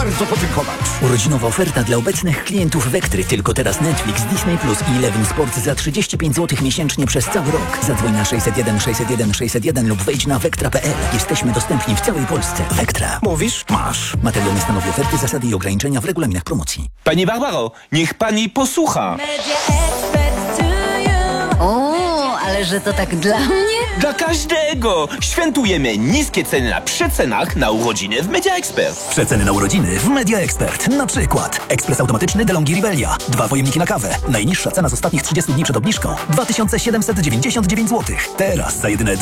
bardzo podziękować. Urodzinowa oferta dla obecnych klientów Wektry. Tylko teraz Netflix, Disney Plus i Eleven Sport za 35 zł miesięcznie przez cały rok. Zadzwoń na 601 601 601 lub wejdź na vectra.pl. Jesteśmy dostępni w całej Polsce. Vectra. Mówisz? Masz. Materiał nie stanowi oferty, zasady i ograniczenia w regulaminach promocji. Pani Barbaro, niech pani posłucha. O, ale że to tak dla mnie? Dla każdego! Świętujemy niskie ceny na przecenach na urodziny w Media Expert. Przeceny na urodziny w Media Expert. Na przykład ekspres automatyczny DeLonghi Rivelia. 2 pojemniki na kawę. Najniższa cena z ostatnich 30 dni przed obniżką 2799 zł. Teraz za jedyne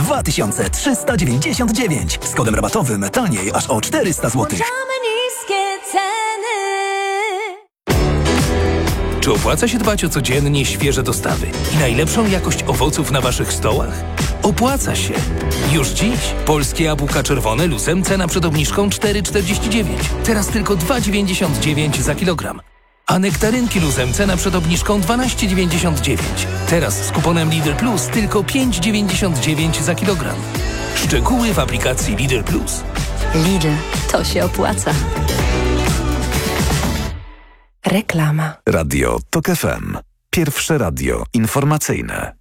2399. Z kodem rabatowym taniej aż o 400 zł. Czy opłaca się dbać o codziennie świeże dostawy i najlepszą jakość owoców na waszych stołach? Opłaca się. Już dziś polskie jabłka czerwone luzem cena przed obniżką 4,49. Teraz tylko 2,99 za kilogram. A nektarynki luzem cena przed obniżką 12,99. Teraz z kuponem Lidl Plus tylko 5,99 za kilogram. Szczegóły w aplikacji Lidl Plus. Lidl, to się opłaca. Reklama. Radio TOK FM. Pierwsze radio informacyjne.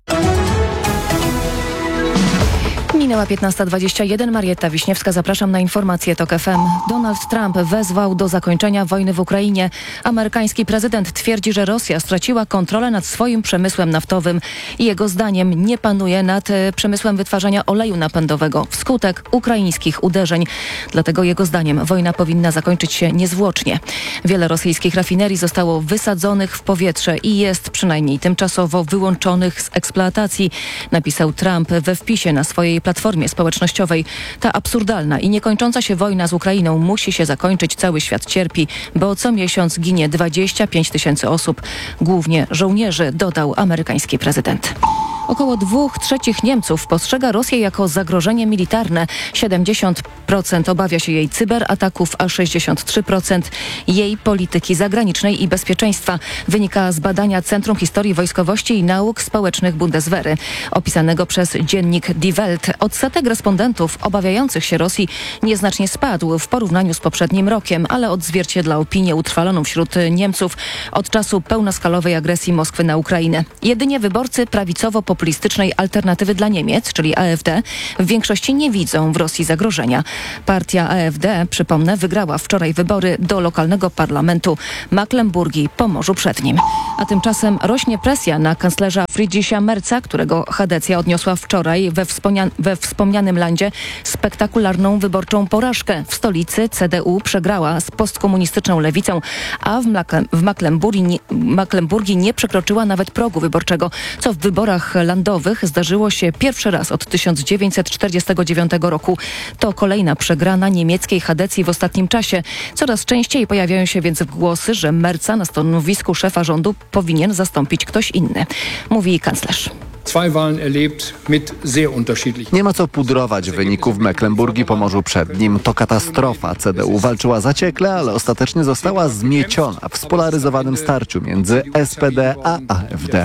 Minęła 15:21. Marietta Wiśniewska, zapraszam na informacje TOK FM. Donald Trump wezwał do zakończenia wojny w Ukrainie. Amerykański prezydent twierdzi, że Rosja straciła kontrolę nad swoim przemysłem naftowym i jego zdaniem nie panuje nad przemysłem wytwarzania oleju napędowego wskutek ukraińskich uderzeń. Dlatego jego zdaniem wojna powinna zakończyć się niezwłocznie. Wiele rosyjskich rafinerii zostało wysadzonych w powietrze i jest przynajmniej tymczasowo wyłączonych z eksploatacji, napisał Trump we wpisie na swojej platformie społecznościowej. Ta absurdalna i niekończąca się wojna z Ukrainą musi się zakończyć. Cały świat cierpi, bo co miesiąc ginie 25 000 osób, głównie żołnierzy, dodał amerykański prezydent. Około 2/3 Niemców postrzega Rosję jako zagrożenie militarne. 70% obawia się jej cyberataków, a 63% jej polityki zagranicznej i bezpieczeństwa. Wynika z badania Centrum Historii Wojskowości i Nauk Społecznych Bundeswehry, opisanego przez dziennik Die Welt. Odsetek respondentów obawiających się Rosji nieznacznie spadł w porównaniu z poprzednim rokiem, ale odzwierciedla opinię utrwaloną wśród Niemców od czasu pełnoskalowej agresji Moskwy na Ukrainę. Jedynie wyborcy prawicowo-populistycznej Alternatywy dla Niemiec, czyli AfD, w większości nie widzą w Rosji zagrożenia. Partia AfD, przypomnę, wygrała wczoraj wybory do lokalnego parlamentu Mecklenburgii po Morzu Przednim. A tymczasem rośnie presja na kanclerza Friedricha Merza, którego Chadecja odniosła wczoraj we wspomnianym landzie spektakularną wyborczą porażkę. W stolicy CDU przegrała z postkomunistyczną lewicą, a w Mecklenburgii nie przekroczyła nawet progu wyborczego, co w wyborach landowych zdarzyło się pierwszy raz od 1949 roku. To kolejna przegrana niemieckiej Chadecji w ostatnim czasie. Coraz częściej pojawiają się więc głosy, że Merza na stanowisku szefa rządu powinien zastąpić ktoś inny, mówi kanclerz. Nie ma co pudrować wyników w Mecklenburgii po Morzu Przednim. To katastrofa. CDU walczyła zaciekle, ale ostatecznie została zmieciona w spolaryzowanym starciu między SPD a AfD.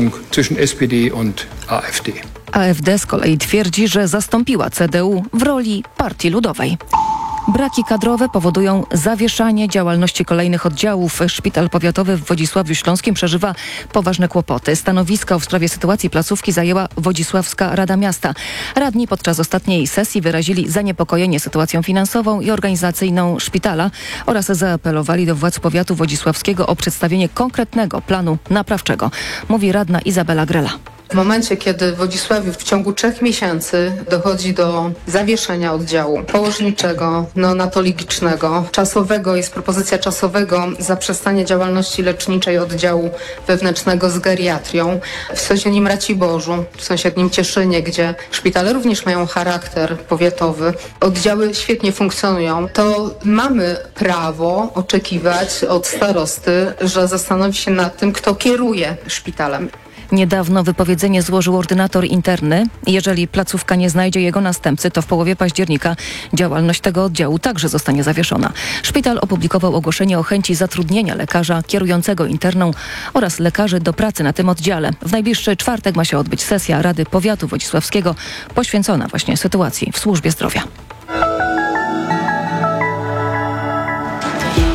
AfD z kolei twierdzi, że zastąpiła CDU w roli Partii Ludowej. Braki kadrowe powodują zawieszanie działalności kolejnych oddziałów. Szpital powiatowy w Wodzisławiu Śląskim przeżywa poważne kłopoty. Stanowisko w sprawie sytuacji placówki zajęła Wodzisławska Rada Miasta. Radni podczas ostatniej sesji wyrazili zaniepokojenie sytuacją finansową i organizacyjną szpitala oraz zaapelowali do władz powiatu wodzisławskiego o przedstawienie konkretnego planu naprawczego, mówi radna Izabela Grela. W momencie, kiedy w Wodzisławiu w ciągu 3 miesięcy dochodzi do zawieszenia oddziału położniczego, neonatologicznego, czasowego, jest propozycja czasowego zaprzestania działalności leczniczej oddziału wewnętrznego z geriatrią w sąsiednim Raciborzu, w sąsiednim Cieszynie, gdzie szpitale również mają charakter powiatowy, oddziały świetnie funkcjonują, to mamy prawo oczekiwać od starosty, że zastanowi się nad tym, kto kieruje szpitalem. Niedawno wypowiedzenie złożył ordynator interny. Jeżeli placówka nie znajdzie jego następcy, to w połowie października działalność tego oddziału także zostanie zawieszona. Szpital opublikował ogłoszenie o chęci zatrudnienia lekarza kierującego interną oraz lekarzy do pracy na tym oddziale. W najbliższy czwartek ma się odbyć sesja Rady Powiatu Wodzisławskiego poświęcona właśnie sytuacji w służbie zdrowia.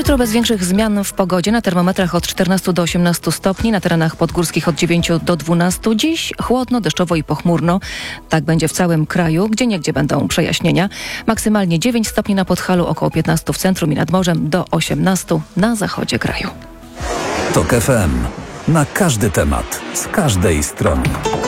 Jutro bez większych zmian w pogodzie. Na termometrach od 14 do 18 stopni, na terenach podgórskich od 9 do 12. Dziś chłodno, deszczowo i pochmurno. Tak będzie w całym kraju. Gdzieniegdzie będą przejaśnienia. Maksymalnie 9 stopni na Podhalu, około 15 w centrum i nad morzem, do 18 na zachodzie kraju. TOK FM. Na każdy temat, z każdej strony.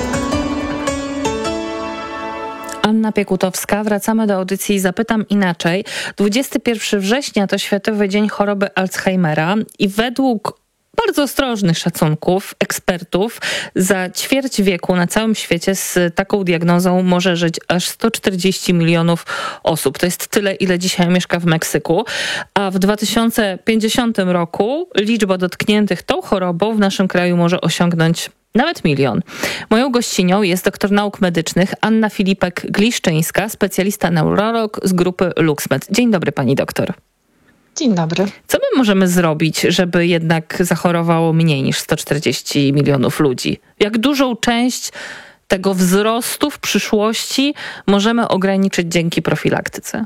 Anna Piekutowska. Wracamy do audycji Zapytam Inaczej. 21 września to Światowy Dzień Choroby Alzheimera i według bardzo ostrożnych szacunków ekspertów za ćwierć wieku na całym świecie z taką diagnozą może żyć aż 140 milionów osób. To jest tyle, ile dzisiaj mieszka w Meksyku. A w 2050 roku liczba dotkniętych tą chorobą w naszym kraju może osiągnąć nawet 1 milion. Moją gościnią jest doktor nauk medycznych Anna Filipek-Gliszczyńska, specjalista neurolog z grupy LuxMed. Dzień dobry, pani doktor. Dzień dobry. Co my możemy zrobić, żeby jednak zachorowało mniej niż 140 milionów ludzi? Jak dużą część tego wzrostu w przyszłości możemy ograniczyć dzięki profilaktyce?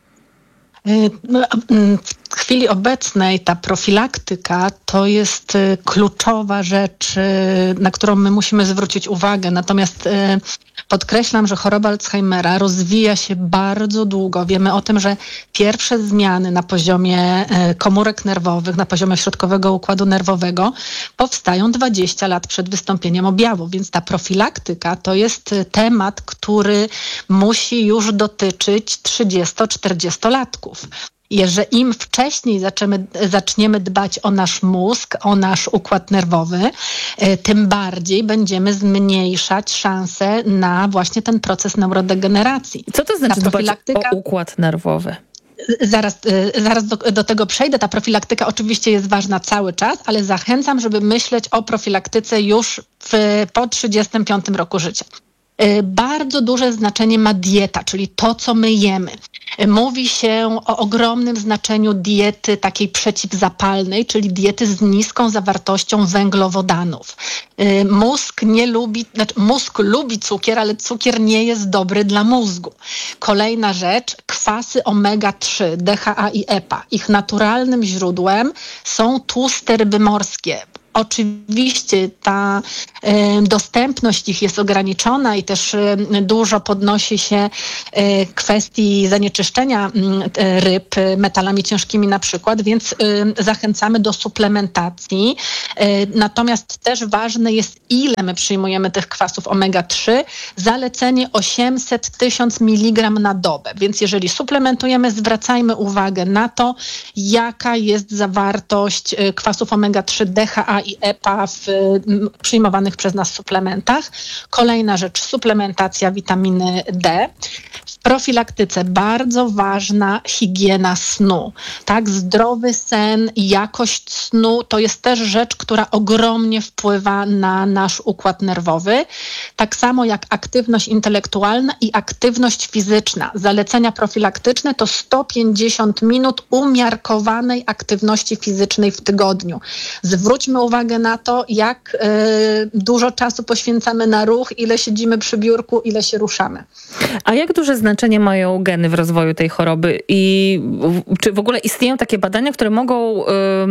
W chwili obecnej ta profilaktyka to jest kluczowa rzecz, na którą my musimy zwrócić uwagę. Natomiast podkreślam, że choroba Alzheimera rozwija się bardzo długo. Wiemy o tym, że pierwsze zmiany na poziomie komórek nerwowych, na poziomie środkowego układu nerwowego powstają 20 lat przed wystąpieniem objawu. Więc ta profilaktyka to jest temat, który musi już dotyczyć 30-40-latków. Jeżeli im wcześniej zaczniemy dbać o nasz mózg, o nasz układ nerwowy, tym bardziej będziemy zmniejszać szanse na właśnie ten proces neurodegeneracji. Co to znaczy dbać o układ nerwowy? Zaraz do tego przejdę. Ta profilaktyka oczywiście jest ważna cały czas, ale zachęcam, żeby myśleć o profilaktyce już po 35 roku życia. Bardzo duże znaczenie ma dieta, czyli to, co my jemy. Mówi się o ogromnym znaczeniu diety takiej przeciwzapalnej, czyli diety z niską zawartością węglowodanów. Mózg lubi cukier, ale cukier nie jest dobry dla mózgu. Kolejna rzecz, kwasy omega-3, DHA i EPA. Ich naturalnym źródłem są tłuste ryby morskie. Oczywiście ta dostępność ich jest ograniczona i też dużo podnosi się kwestii zanieczyszczenia ryb metalami ciężkimi na przykład, więc zachęcamy do suplementacji. Natomiast też ważne jest, ile my przyjmujemy tych kwasów omega-3. Zalecenie 800-1000 mg na dobę. Więc jeżeli suplementujemy, zwracajmy uwagę na to, jaka jest zawartość kwasów omega-3, DHA i EPA w przyjmowanych przez nas suplementach. Kolejna rzecz, suplementacja witaminy D. W profilaktyce bardzo ważna higiena snu. Tak, zdrowy sen i jakość snu to jest też rzecz, która ogromnie wpływa na nasz układ nerwowy. Tak samo jak aktywność intelektualna i aktywność fizyczna. Zalecenia profilaktyczne to 150 minut umiarkowanej aktywności fizycznej w tygodniu. Zwróćmy uwagę na to, jak dużo czasu poświęcamy na ruch, ile siedzimy przy biurku, ile się ruszamy. A jak duże znaczenie mają geny w rozwoju tej choroby? I czy w ogóle istnieją takie badania, które mogą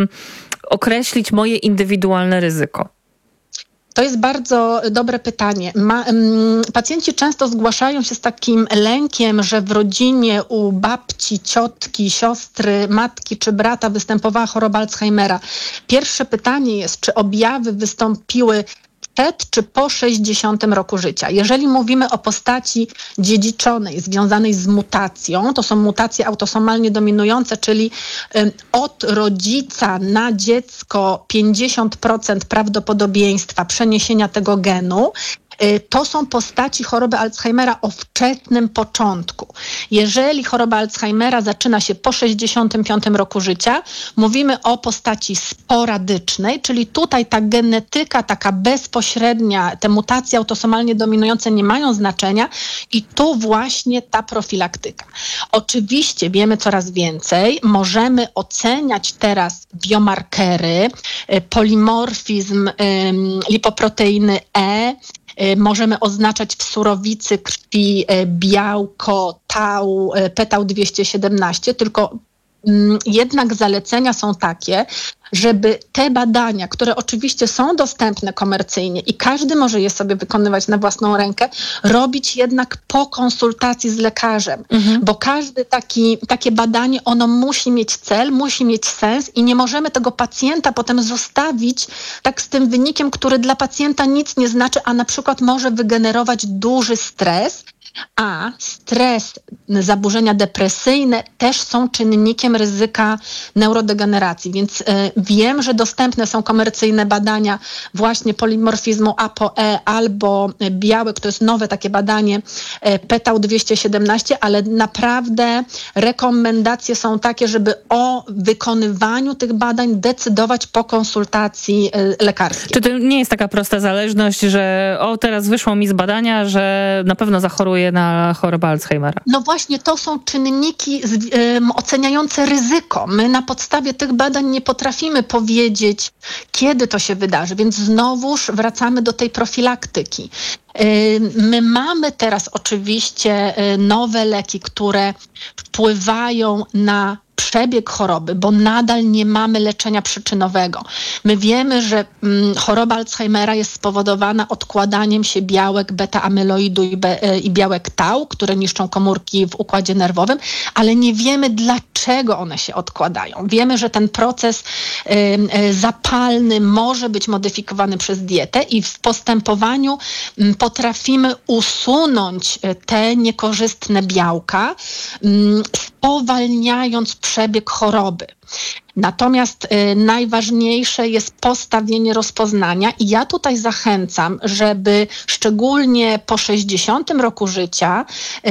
określić moje indywidualne ryzyko? To jest bardzo dobre pytanie. Pacjenci często zgłaszają się z takim lękiem, że w rodzinie u babci, ciotki, siostry, matki czy brata występowała choroba Alzheimera. Pierwsze pytanie jest, czy objawy wystąpiły przed czy po 60 roku życia. Jeżeli mówimy o postaci dziedziczonej, związanej z mutacją, to są mutacje autosomalnie dominujące, czyli od rodzica na dziecko 50% prawdopodobieństwa przeniesienia tego genu. To są postaci choroby Alzheimera o wczesnym początku. Jeżeli choroba Alzheimera zaczyna się po 65 roku życia, mówimy o postaci sporadycznej, czyli tutaj ta genetyka taka bezpośrednia, te mutacje autosomalnie dominujące nie mają znaczenia i tu właśnie ta profilaktyka. Oczywiście wiemy coraz więcej, możemy oceniać teraz biomarkery, polimorfizm lipoproteiny E, możemy oznaczać w surowicy krwi białko, tau, p-tau 217, tylko jednak zalecenia są takie, żeby te badania, które oczywiście są dostępne komercyjnie i każdy może je sobie wykonywać na własną rękę, robić jednak po konsultacji z lekarzem, bo każde takie badanie, ono musi mieć cel, musi mieć sens i nie możemy tego pacjenta potem zostawić tak z tym wynikiem, który dla pacjenta nic nie znaczy, a na przykład może wygenerować duży stres, a stres, zaburzenia depresyjne też są czynnikiem ryzyka neurodegeneracji, więc wiem, że dostępne są komercyjne badania właśnie polimorfizmu ApoE albo białek, to jest nowe takie badanie p-tau 217, ale naprawdę rekomendacje są takie, żeby o wykonywaniu tych badań decydować po konsultacji lekarskiej. Czy to nie jest taka prosta zależność, że teraz wyszło mi z badania, że na pewno zachoruję na chorobę Alzheimera? No właśnie, to są czynniki oceniające ryzyko. My na podstawie tych badań nie potrafimy powiedzieć, kiedy to się wydarzy, więc znowuż wracamy do tej profilaktyki. My mamy teraz oczywiście nowe leki, które wpływają na przebieg choroby, bo nadal nie mamy leczenia przyczynowego. My wiemy, że choroba Alzheimera jest spowodowana odkładaniem się białek beta-amyloidu i białek tau, które niszczą komórki w układzie nerwowym, ale nie wiemy, dlaczego one się odkładają. Wiemy, że ten proces zapalny może być modyfikowany przez dietę i w postępowaniu potrafimy usunąć te niekorzystne białka, spowalniając przebieg choroby. Natomiast najważniejsze jest postawienie rozpoznania i ja tutaj zachęcam, żeby szczególnie po 60 roku życia,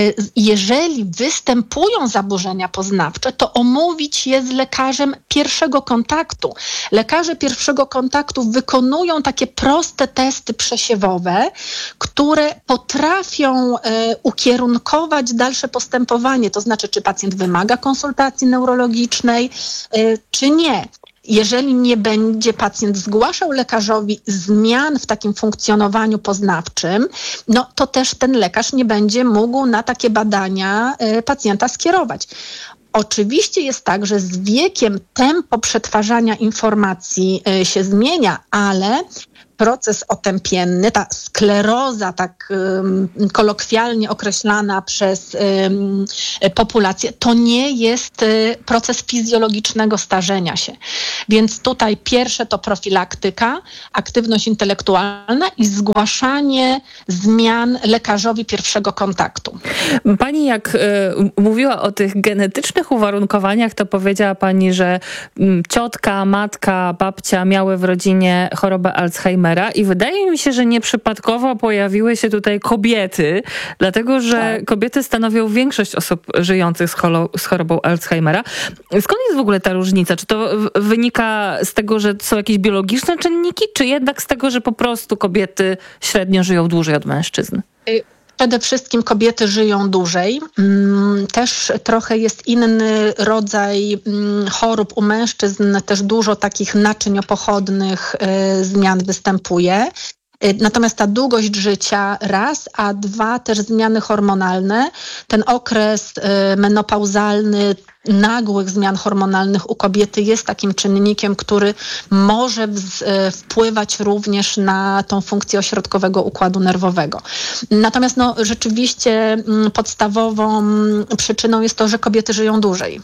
jeżeli występują zaburzenia poznawcze, to omówić je z lekarzem pierwszego kontaktu. Lekarze pierwszego kontaktu wykonują takie proste testy przesiewowe, które potrafią ukierunkować dalsze postępowanie, to znaczy, czy pacjent wymaga konsultacji neurologicznej, czy nie. Jeżeli nie będzie pacjent zgłaszał lekarzowi zmian w takim funkcjonowaniu poznawczym, no to też ten lekarz nie będzie mógł na takie badania pacjenta skierować. Oczywiście jest tak, że z wiekiem tempo przetwarzania informacji się zmienia, ale proces otępienny, ta skleroza, tak kolokwialnie określana przez populację, to nie jest proces fizjologicznego starzenia się. Więc tutaj pierwsze to profilaktyka, aktywność intelektualna i zgłaszanie zmian lekarzowi pierwszego kontaktu. Pani jak mówiła o tych genetycznych uwarunkowaniach, to powiedziała pani, że ciotka, matka, babcia miały w rodzinie chorobę Alzheimera i wydaje mi się, że nieprzypadkowo pojawiły się tutaj kobiety, dlatego że kobiety stanowią większość osób żyjących z chorobą Alzheimera. Skąd jest w ogóle ta różnica? Czy to wynika z tego, że są jakieś biologiczne czynniki, czy jednak z tego, że po prostu kobiety średnio żyją dłużej od mężczyzn? Przede wszystkim kobiety żyją dłużej. Też trochę jest inny rodzaj chorób u mężczyzn. Też dużo takich naczyń opochodnych zmian występuje. Natomiast ta długość życia raz, a dwa też zmiany hormonalne. Ten okres menopauzalny, nagłych zmian hormonalnych u kobiety jest takim czynnikiem, który może wpływać również na tą funkcję ośrodkowego układu nerwowego. Natomiast rzeczywiście podstawową przyczyną jest to, że kobiety żyją dłużej.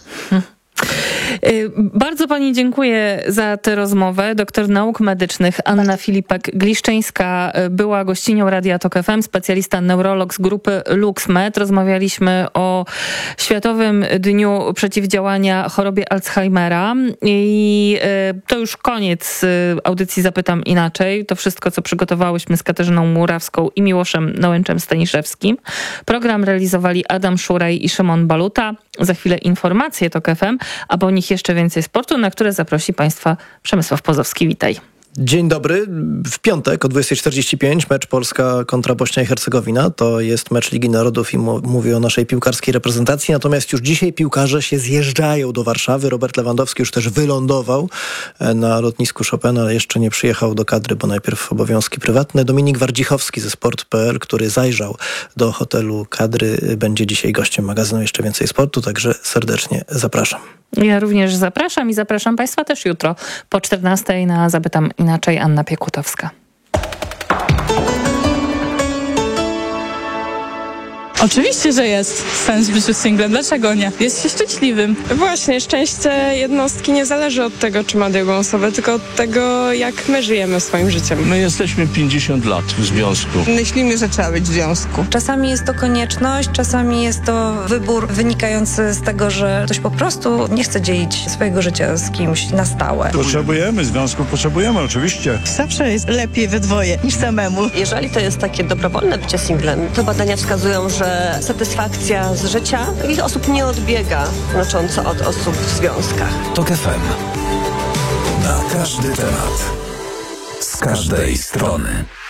Bardzo pani dziękuję za tę rozmowę. Doktor nauk medycznych Anna Filipek-Gliszczyńska była gościnią Radia Tok FM, specjalista neurolog z grupy LuxMed. Rozmawialiśmy o Światowym Dniu Przeciwdziałania Chorobie Alzheimera i to już koniec audycji Zapytam Inaczej. To wszystko, co przygotowałyśmy z Katarzyną Murawską i Miłoszem Nałęczem-Staniszewskim. Program realizowali Adam Szurej i Szymon Baluta. Za chwilę informacje Tok FM, a po nich jeszcze więcej sportu, na które zaprosi Państwa Przemysław Pozowski. Witaj. Dzień dobry. W piątek o 20:45 mecz Polska kontra Bośnia i Hercegowina. To jest mecz Ligi Narodów i mówię o naszej piłkarskiej reprezentacji. Natomiast już dzisiaj piłkarze się zjeżdżają do Warszawy. Robert Lewandowski już też wylądował na lotnisku Chopina, ale jeszcze nie przyjechał do kadry, bo najpierw obowiązki prywatne. Dominik Wardzichowski ze Sport.pl, który zajrzał do hotelu kadry, będzie dzisiaj gościem magazynu Jeszcze Więcej Sportu, także serdecznie zapraszam. Ja również zapraszam i zapraszam Państwa też jutro po 14:00 na Zapytam Inaczej. Anna Piekutowska. Oczywiście, że jest sens w życiu singlem. Dlaczego nie? Jest się szczęśliwym. Właśnie, szczęście jednostki nie zależy od tego, czy ma drugą osobę, tylko od tego, jak my żyjemy swoim życiem. My jesteśmy 50 lat w związku. Myślimy, że trzeba być w związku. Czasami jest to konieczność, czasami jest to wybór wynikający z tego, że ktoś po prostu nie chce dzielić swojego życia z kimś na stałe. Potrzebujemy związków, potrzebujemy oczywiście. Zawsze jest lepiej we dwoje niż samemu. Jeżeli to jest takie dobrowolne bycie singlem, to badania wskazują, że satysfakcja z życia takich osób nie odbiega znacząco od osób w związkach. TOK FM. Na każdy temat. Z każdej strony.